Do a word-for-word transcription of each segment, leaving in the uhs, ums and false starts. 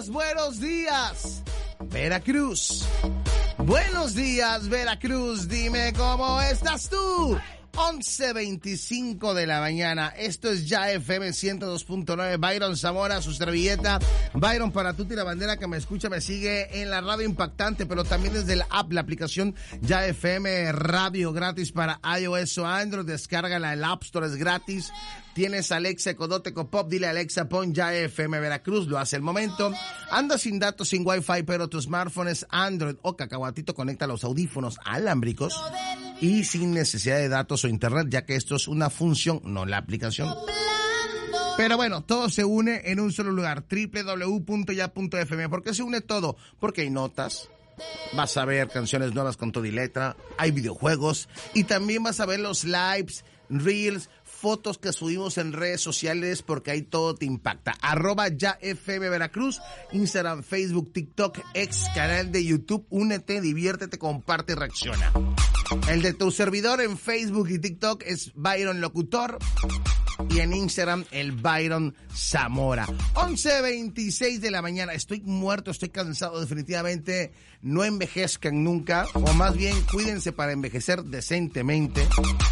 días, buenos días, Veracruz. Buenos días, Veracruz. Dime cómo estás tú. once veinticinco de la mañana. Esto es Ya F M ciento dos punto nueve. Byron Zamora, su servilleta. Byron para Tuti, la bandera que me escucha, me sigue en la radio impactante, pero también desde el app, la aplicación Ya F M Radio, gratis para iOS o Android. Descárgala, el App Store es gratis. Tienes Alexa, Ecodoteco Pop, dile a Alexa, pon Ya F M Veracruz, lo hace el momento. Anda sin datos, sin Wi-Fi, pero tu smartphone es Android o cacahuatito, conecta los audífonos alámbricos y sin necesidad de datos o internet, ya que esto es una función, no la aplicación. Pero bueno, todo se une en un solo lugar, doble u doble u doble u punto ya punto f m. ¿Por qué se une todo? Porque hay notas, vas a ver canciones nuevas con todo y letra, hay videojuegos y también vas a ver los lives, reels, fotos que subimos en redes sociales, porque ahí todo te impacta. Arroba Ya F M Veracruz, Instagram, Facebook, TikTok, ex canal de YouTube. Únete, diviértete, comparte y reacciona. El de tu servidor en Facebook y TikTok es Byron Locutor. Y en Instagram, el Byron Zamora. once veintiséis de la mañana. Estoy muerto, estoy cansado. Definitivamente no envejezcan nunca. O más bien, cuídense para envejecer decentemente.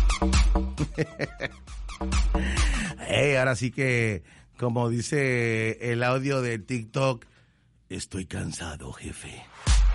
Hey, ahora sí que, como dice el audio de TikTok, estoy cansado, jefe.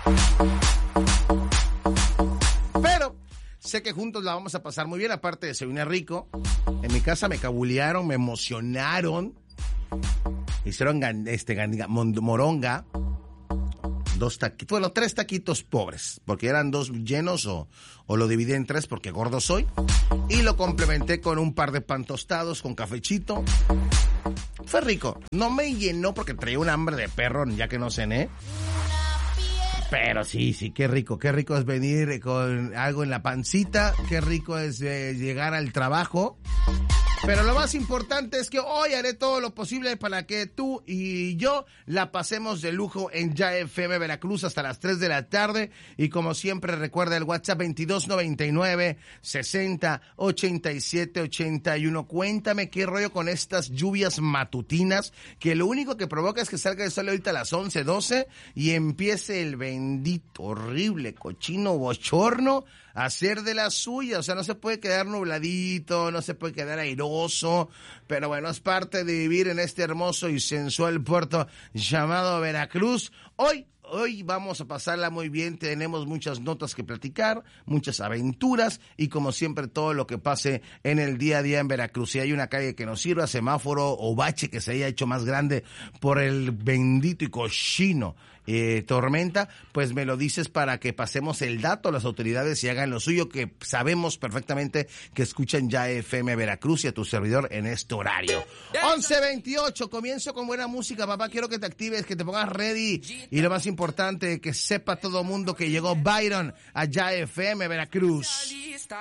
Pero sé que juntos la vamos a pasar muy bien, aparte de ser rico. En mi casa me cabulearon, me emocionaron. Hicieron este, moronga. Dos taquitos, bueno, tres taquitos pobres, porque eran dos llenos o, o lo dividí en tres porque gordo soy. Y lo complementé con un par de pan tostados con cafecito. Fue rico. No me llenó porque traía un hambre de perro ya que no cené. Pero sí, sí, qué rico. Qué rico es venir con algo en la pancita. Qué rico es eh, llegar al trabajo. Pero lo más importante es que hoy haré todo lo posible para que tú y yo la pasemos de lujo en Ya F M Veracruz hasta las tres de la tarde. Y como siempre, recuerda el WhatsApp veintidós noventa y nueve, sesenta, ochenta y siete, ochenta y uno. Cuéntame qué rollo con estas lluvias matutinas, que lo único que provoca es que salga el sol ahorita a las once, doce y empiece el bendito, horrible, cochino, bochorno a hacer de la suya. O sea, no se puede quedar nubladito, no se puede quedar airoso, pero bueno, es parte de vivir en este hermoso y sensual puerto llamado Veracruz. Hoy Hoy vamos a pasarla muy bien, tenemos muchas notas que platicar, muchas aventuras y como siempre todo lo que pase en el día a día en Veracruz. Si hay una calle que nos sirva, semáforo o bache que se haya hecho más grande por el bendito y cochino eh, tormenta, pues me lo dices para que pasemos el dato a las autoridades y hagan lo suyo, que sabemos perfectamente que escuchan Ya F M Veracruz y a tu servidor en este horario. once veintiocho, comienzo con buena música, papá, quiero que te actives, que te pongas ready y lo más importante, importante que sepa todo mundo que llegó Byron a Ya F M Veracruz.